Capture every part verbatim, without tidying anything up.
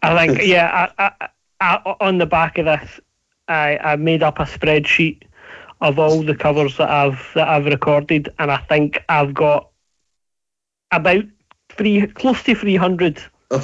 I think, yeah, I, I, I, on the back of this, I, I made up a spreadsheet of all the covers that I've that I've recorded, and I think I've got about three, close to three hundred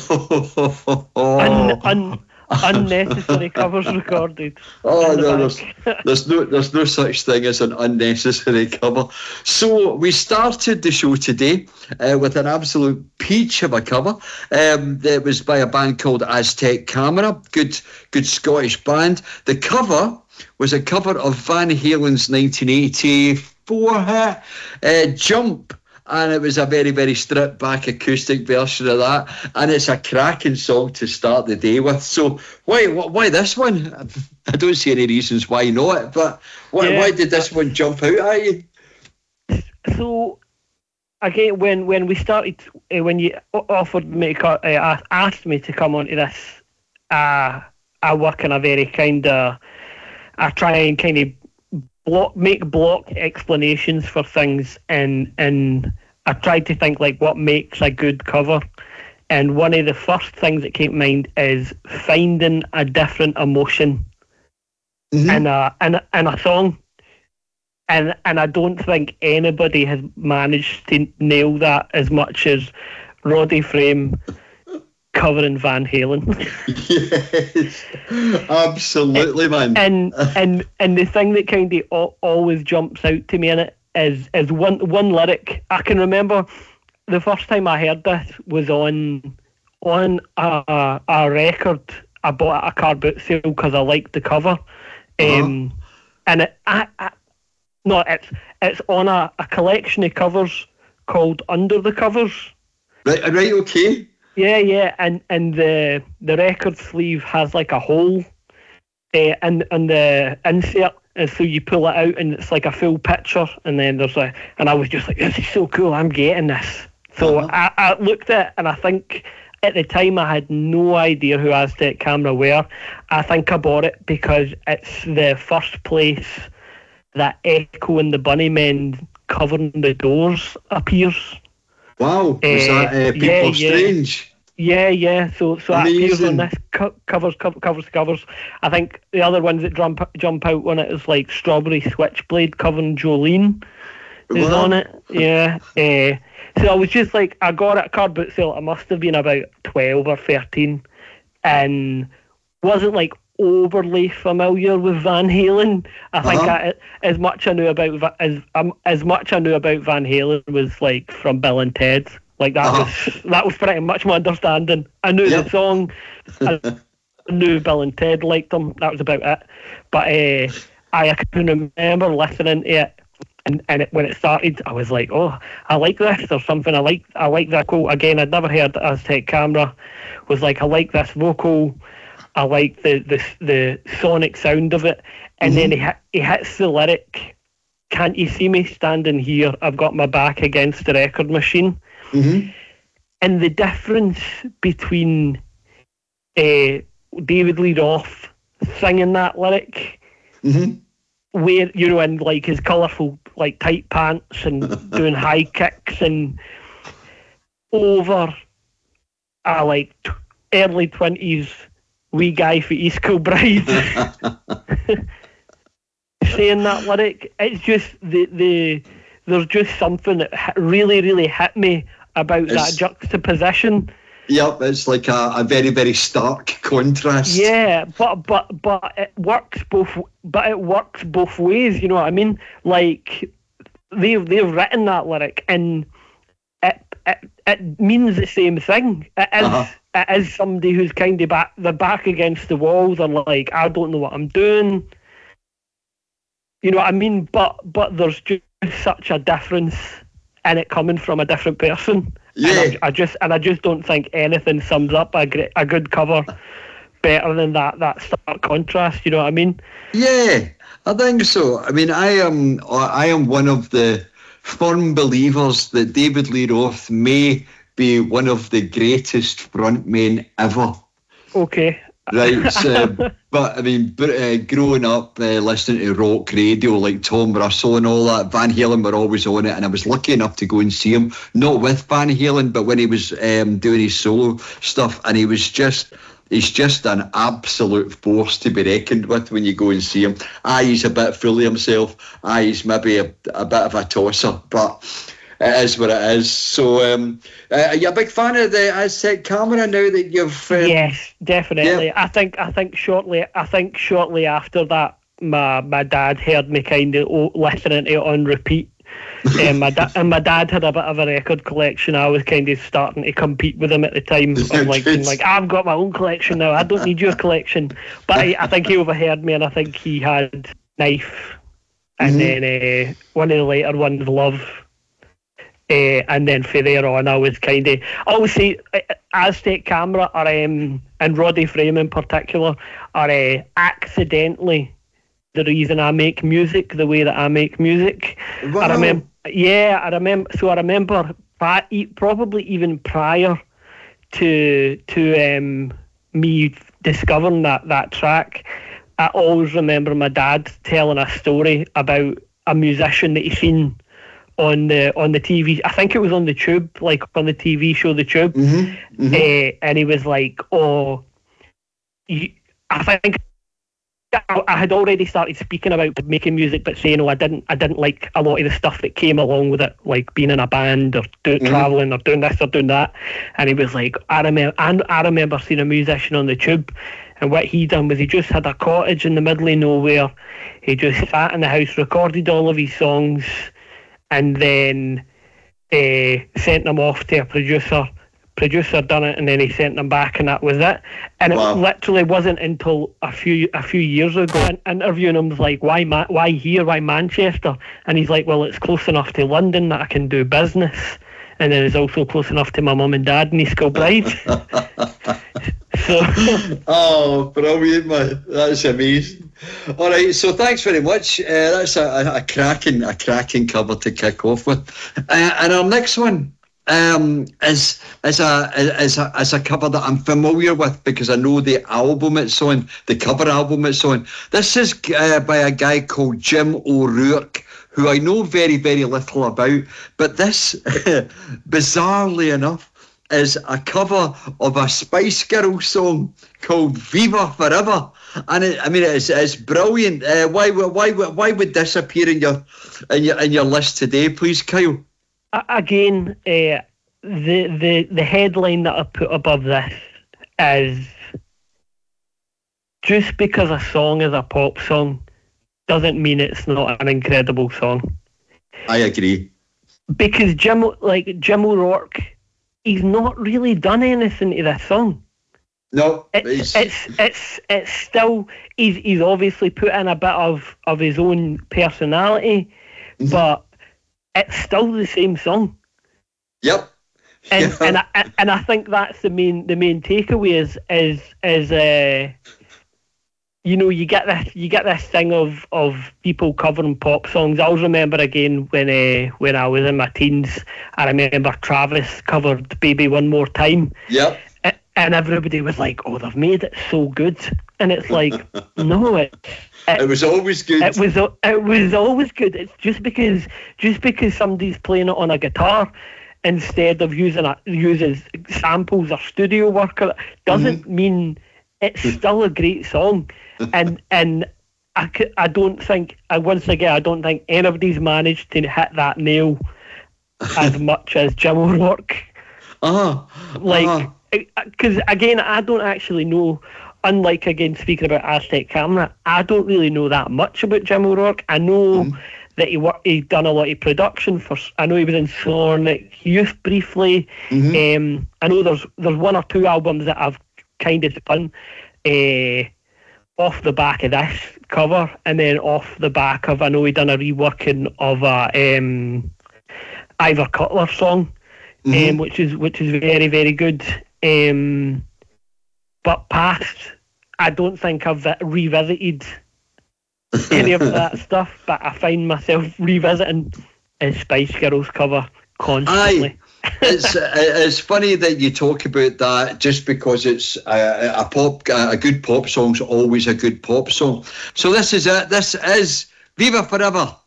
un, un, unnecessary covers recorded. Oh no, there's, there's no there's no such thing as an unnecessary cover. So we started the show today uh, with an absolute peach of a cover. Um, it was by a band called Aztec Camera, good good Scottish band. The cover was a cover of Van Halen's nineteen eighty-four hit, uh, Jump. And it was a very, very stripped back acoustic version of that. And it's a cracking song to start the day with. So why why this one? I don't see any reasons why not. But why, yeah. why did this one jump out at you? So, again, when, when we started, uh, when you offered me, uh, asked me to come onto this, uh, I work in a very kind of, I try and kind of block, make block explanations for things, and and I tried to think like what makes a good cover, and one of the first things that came to mind is finding a different emotion mm-hmm. in a in a, in a song, and and I don't think anybody has managed to nail that as much as Roddy Frame covering Van Halen. Yes, absolutely, man. And and and the thing that kind of always jumps out to me in it is is one one lyric. I can remember the first time I heard this was on on a, a record I bought at a car boot sale because I liked the cover. Uh-huh. Um, and it, I, I, no, it's it's on a, a collection of covers called Under the Covers. Right, right, okay. Yeah, yeah, and and the the record sleeve has like a hole, uh, and and the insert, and so you pull it out, and it's like a full picture, and then there's a, and I was just like, this is so cool, I'm getting this. So uh-huh. I, I looked at it, and I think at the time I had no idea who Aztec Camera were. I think I bought it because it's the first place that Echo and the Bunnymen covering the Doors appears. Wow, was uh, that uh, People yeah, Strange? Yeah, yeah. So, so that appears on this co- covers, co- covers, covers. I think the other ones that jump jump out on it is like Strawberry Switchblade covering Jolene is wow. on it. Yeah. Uh, so I was just like, I got it at a car boot sale. I must have been about twelve or thirteen, and wasn't like overly familiar with Van Halen. I think uh-huh. I, as much I knew about as um, as much I knew about Van Halen was like from Bill and Ted. Like that uh-huh. was that was pretty much my understanding. I knew yep. the song. I knew Bill and Ted liked them. That was about it. But uh, I, I can remember listening to it, and and it, when it started, I was like, oh, I like this or something. I like I like that quote again. I'd never heard Aztec Camera. Was like, I like this vocal. I like the, the the sonic sound of it, and mm-hmm. then he hit, he hits the lyric, "Can't you see me standing here? I've got my back against the record machine." Mm-hmm. And the difference between uh, David Lee Roth singing that lyric, mm-hmm. where you know, in like his colourful like tight pants and doing high kicks, and over a like t- early twenties. Wee guy for East Kilbride saying that lyric, it's just the the there's just something that really really hit me about it's, that juxtaposition. Yep, it's like a, a very very stark contrast. Yeah, but but but it works both. But it works both ways. You know what I mean? Like they've they've written that lyric, and it it, it means the same thing. It is. Uh-huh. It is somebody who's kind of back, they're back against the wall. They're like, I don't know what I'm doing. You know what I mean? But but there's just such a difference in it coming from a different person. Yeah. And I, I just and I just don't think anything sums up a great, a good cover better than that that stark contrast. You know what I mean? Yeah, I think so. I mean, I am I am one of the firm believers that David Lee Roth may be one of the greatest frontmen ever. Okay. Right, so, but I mean, uh, growing up uh, listening to rock radio like Tom Russell and all that, Van Halen were always on it, and I was lucky enough to go and see him, not with Van Halen, but when he was um, doing his solo stuff, and he was just, he's just an absolute force to be reckoned with when you go and see him. Aye, he's a bit full of himself, aye, he's maybe a, a bit of a tosser, but it is what it is. So, um, uh, are you a big fan of the Aztec camera now that you've? Um, yes, definitely. Yeah. I think. I think shortly. I think shortly after that, my my dad heard me kind of listening to it on repeat. um, my da- and my dad had a bit of a record collection. I was kind of starting to compete with him at the time. I'm like, being like, I've got my own collection now. I don't need your collection. But I, I think he overheard me, and I think he had Knife, and mm-hmm. then uh, one of the later ones, Love. Uh, and then from there on, I was kind of, I always say uh, Aztec Camera are, um, and Roddy Frame in particular, are uh, accidentally the reason I make music the way that I make music. Wow. I remember, yeah, I remember. So I remember probably even prior to to um, me discovering that that track, I always remember my dad telling a story about a musician that he seen on the on the T V. I think it was on the Tube, like on the T V show The Tube. Mm-hmm, mm-hmm. Uh, and he was like, oh, you, I think I had already started speaking about making music, but saying, oh, I didn't I didn't like a lot of the stuff that came along with it, like being in a band or do, mm-hmm. travelling or doing this or doing that. And he was like, I remember, and I remember seeing a musician on the Tube, and what he done was he just had a cottage in the middle of nowhere. He just sat in the house, recorded all of his songs, and then uh, sent them off to a producer. Producer done it, and then he sent them back, and that was it. And wow. It literally wasn't until a few a few years ago, and interviewing him was like, why Ma- why here, why Manchester? And he's like, well, it's close enough to London that I can do business, and then it's also close enough to my mum and dad in East Kilbride. So, oh, brilliant, man! That's amazing. All right, so thanks very much. Uh, that's a, a, a cracking, a cracking cover to kick off with. Uh, and our next one um, is is a is a is a cover that I'm familiar with because I know the album it's on, the cover album it's on. This is uh, by a guy called Jim O'Rourke, who I know very very little about, but this, bizarrely enough, is a cover of a Spice Girls song called Viva Forever, and it, I mean it's it's brilliant. Uh, why why why would this appear in your in your in your list today, please, Kyle? Again, uh, the the the headline that I put above this is, just because a song is a pop song doesn't mean it's not an incredible song. I agree. Because Jim, like Jim O'Rourke, he's not really done anything to this song. No, it's it's it's it's still he's he's obviously put in a bit of, of his own personality, mm-hmm. but it's still the same song. Yep. And yeah. and I and I think that's the main the main takeaway is is is uh you know, you get this you get this thing of, of people covering pop songs. I always remember again when uh, when I was in my teens, I remember Travis covered Baby One More Time. Yep. And everybody was like, oh, they've made it so good. And it's like, no, it, it it was always good. It was it was always good. It's just because just because somebody's playing it on a guitar instead of using a, uses samples or studio work doesn't mm-hmm. mean it's still a great song. and and I, I don't think, I once again, I don't think anybody's managed to hit that nail as much as Jim O'Rourke. Uh-huh. Like, uh-huh. Because again, I don't actually know, unlike again speaking about Aztec Camera, I don't really know that much about Jim O'Rourke. I know mm. that he worked, he'd done a lot of production for, I know he was in Sonic Youth briefly. Mm-hmm. Um, I know there's there's one or two albums that I've kind of spun uh, off the back of this cover, and then off the back of, I know he done a reworking of a um, Ivor Cutler song, mm-hmm. um, which is which is very very good. Um, but past, I don't think I've revisited any of that stuff, but I find myself revisiting a Spice Girls cover constantly. Aye. it's it's funny that you talk about that just because it's a, a pop a good pop song's always a good pop song. So this is it. This is Viva Forever